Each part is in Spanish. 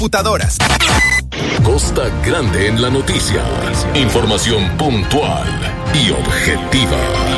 computadoras. Costa Grande en la noticia. Información puntual y objetiva.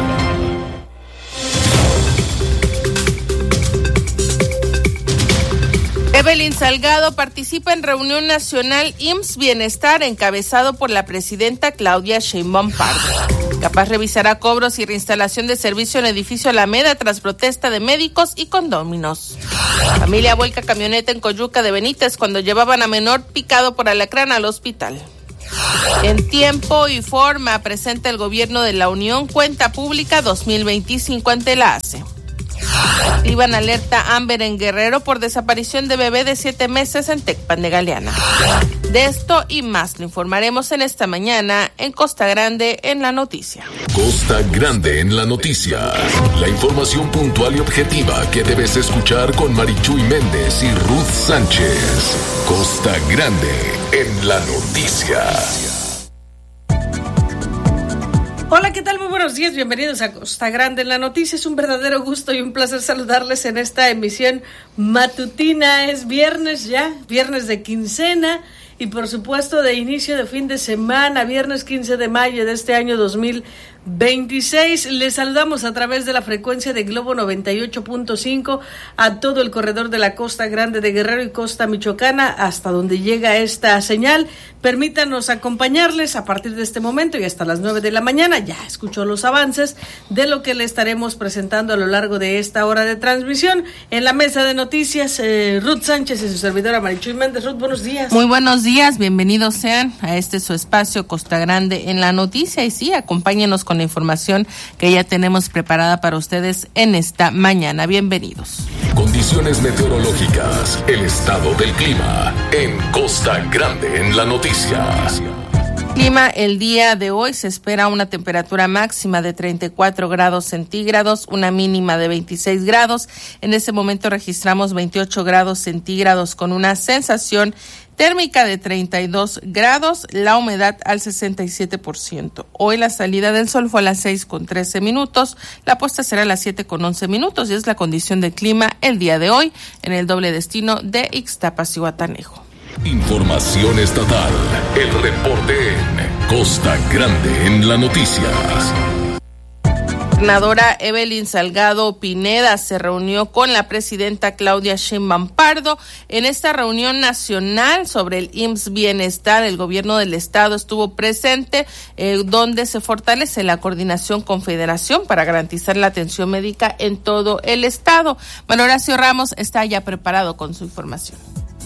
Evelyn Salgado participa en reunión nacional IMSS Bienestar encabezado por la presidenta Claudia Sheinbaum Pardo. Capaz revisará cobros y reinstalación de servicio en edificio Alameda tras protesta de médicos y condóminos. Familia vuelca camioneta en Coyuca de Benítez cuando llevaban a menor picado por alacrán al hospital. En tiempo y forma presenta el gobierno de la Unión cuenta pública 2025 ante la ACE. Activan alerta Amber en Guerrero por desaparición de bebé de 7 meses en Tecpan de Galeana. De esto y más lo informaremos en esta mañana en Costa Grande en la noticia. Costa Grande en la noticia. La información puntual y objetiva que debes escuchar con Marichuy Méndez y Ruth Sánchez. Costa Grande en la noticia. Hola, ¿qué tal? Muy buenos días, bienvenidos a Costa Grande en la noticia. Es un verdadero gusto y un placer saludarles en esta emisión matutina. Es viernes ya, viernes de quincena y por supuesto de inicio de fin de semana, viernes 15 de mayo de este año 2026. Les saludamos a través de la frecuencia de Globo 98.5 a todo el corredor de la Costa Grande de Guerrero y Costa Michoacana, hasta donde llega esta señal. Permítanos acompañarles a partir de este momento y hasta las 9 de la mañana. Ya escuchó los avances de lo que le estaremos presentando a lo largo de esta hora de transmisión. En la mesa de noticias, Ruth Sánchez y su servidora Marichuy Méndez. Ruth, buenos días. Muy buenos días, bienvenidos sean a este su espacio Costa Grande en la noticia. Y sí, acompáñenos con la información que ya tenemos preparada para ustedes en esta mañana. Bienvenidos. Condiciones meteorológicas, el estado del clima en Costa Grande en la noticia. Clima, el día de hoy se espera una temperatura máxima de 34 grados centígrados, una mínima de 26 grados. En ese momento registramos 28 grados centígrados con una sensación térmica de 32 grados, la humedad al 67%. Hoy la salida del sol fue a las 6:13, la puesta será a las 7:11 y es la condición de clima el día de hoy en el doble destino de Ixtapas-Zihuatanejo. Información estatal, el reporte en Costa Grande en la noticia. La gobernadora Evelyn Salgado Pineda se reunió con la presidenta Claudia Sheinbaum Pardo. En esta reunión nacional sobre el IMSS Bienestar, el gobierno del estado estuvo presente, donde se fortalece la coordinación con Federación para garantizar la atención médica en todo el estado. Manuel Horacio Ramos está ya preparado con su información.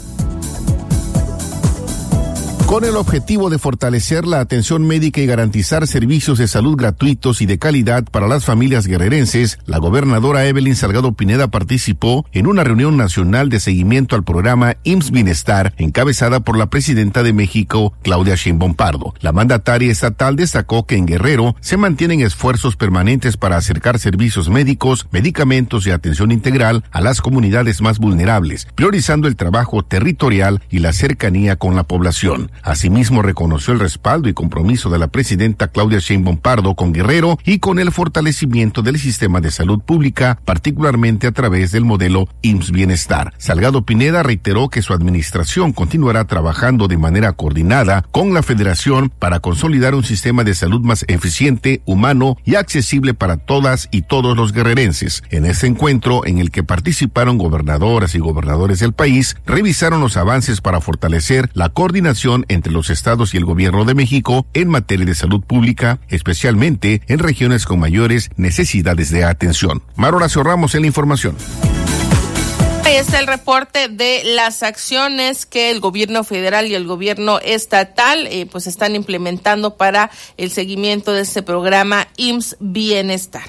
Con el objetivo de fortalecer la atención médica y garantizar servicios de salud gratuitos y de calidad para las familias guerrerenses, la gobernadora Evelyn Salgado Pineda participó en una reunión nacional de seguimiento al programa IMSS Bienestar, encabezada por la presidenta de México, Claudia Sheinbaum Pardo. La mandataria estatal destacó que en Guerrero se mantienen esfuerzos permanentes para acercar servicios médicos, medicamentos y atención integral a las comunidades más vulnerables, priorizando el trabajo territorial y la cercanía con la población. Asimismo, reconoció el respaldo y compromiso de la presidenta Claudia Sheinbaum Pardo con Guerrero y con el fortalecimiento del sistema de salud pública, particularmente a través del modelo IMSS Bienestar. Salgado Pineda reiteró que su administración continuará trabajando de manera coordinada con la Federación para consolidar un sistema de salud más eficiente, humano y accesible para todas y todos los guerrerenses. En este encuentro, en el que participaron gobernadoras y gobernadores del país, revisaron los avances para fortalecer la coordinación entre los estados y el gobierno de México en materia de salud pública, especialmente en regiones con mayores necesidades de atención. Horacio Ramos en la información. Ahí está el reporte de las acciones que el gobierno federal y el gobierno estatal pues están implementando para el seguimiento de este programa IMSS Bienestar.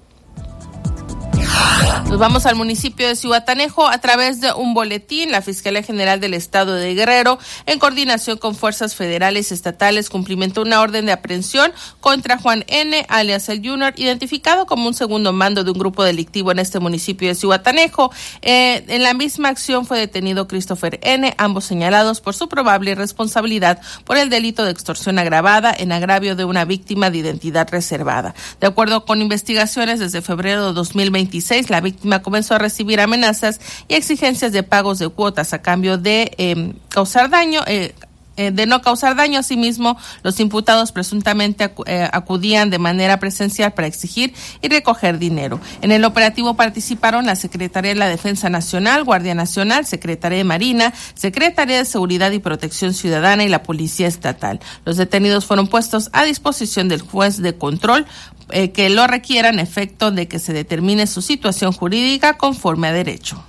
Nos vamos al municipio de Zihuatanejo. A través de un boletín, la Fiscalía General del Estado de Guerrero, en coordinación con fuerzas federales y estatales, cumplimentó una orden de aprehensión contra Juan N., alias el Junior, identificado como un segundo mando de un grupo delictivo en este municipio de Zihuatanejo. En la misma acción fue detenido Christopher N., ambos señalados por su probable responsabilidad por el delito de extorsión agravada en agravio de una víctima de identidad reservada. De acuerdo con investigaciones, desde febrero de 2026, la víctima víctima comenzó a recibir amenazas y exigencias de pagos de cuotas a cambio de causar daño. De no causar daño. Asimismo, los imputados presuntamente acudían de manera presencial para exigir y recoger dinero. En el operativo participaron la Secretaría de la Defensa Nacional, Guardia Nacional, Secretaría de Marina, Secretaría de Seguridad y Protección Ciudadana y la Policía Estatal. Los detenidos fueron puestos a disposición del juez de control que lo requieran, efecto de que se determine su situación jurídica conforme a derecho.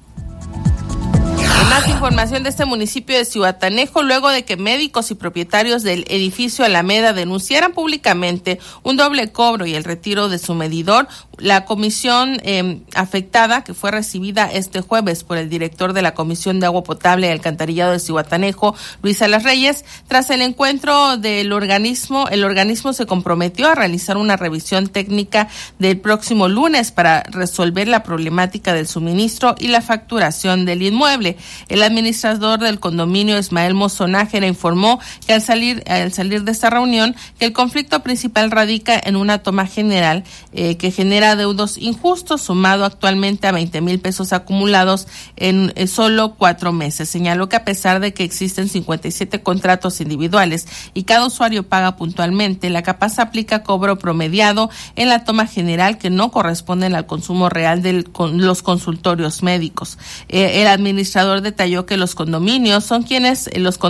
Más información de este municipio de Zihuatanejo, luego de que médicos y propietarios del edificio Alameda denunciaran públicamente un doble cobro y el retiro de su medidor. La comisión afectada, que fue recibida este jueves por el director de la Comisión de Agua Potable y Alcantarillado de Zihuatanejo, Luis Salas Reyes, tras el encuentro del organismo, el organismo se comprometió a realizar una revisión técnica del próximo lunes para resolver la problemática del suministro y la facturación del inmueble. El administrador del condominio, Ismael Mozonájera, informó que al salir de esta reunión, que el conflicto principal radica en una toma general que genera adeudos injustos, sumado actualmente a 20,000 pesos acumulados en solo 4 meses. Señaló que a pesar de que existen 57 contratos individuales y cada usuario paga puntualmente, la Capaz aplica cobro promediado en la toma general que no corresponden al consumo real de los consultorios médicos. El administrador detalló que los condóminos son quienes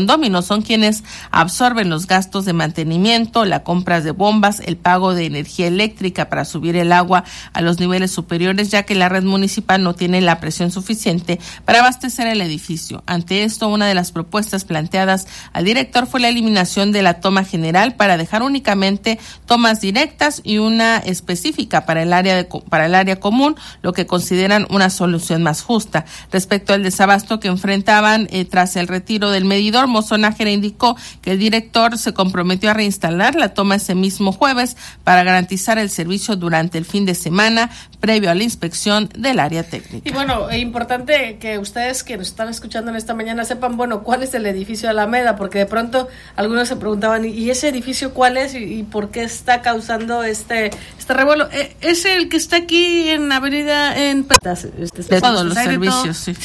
absorben los gastos de mantenimiento, la compra de bombas, el pago de energía eléctrica para subir el agua a los niveles superiores, ya que la red municipal no tiene la presión suficiente para abastecer el edificio. Ante esto, una de las propuestas planteadas al director fue la eliminación de la toma general para dejar únicamente tomas directas y una específica para el área común, lo que consideran una solución más justa. Respecto al desabasto que enfrentaban tras el retiro del medidor, Mozonájera indicó que el director se comprometió a reinstalar la toma ese mismo jueves para garantizar el servicio durante el fin de semana previo a la inspección del área técnica. Y bueno, es importante que ustedes que nos están escuchando en esta mañana sepan, cuál es el edificio Alameda, porque de pronto algunos se preguntaban, ¿y ese edificio cuál es y por qué está causando este revuelo? Es el que está aquí en Avenida, en todos los servicios, sí.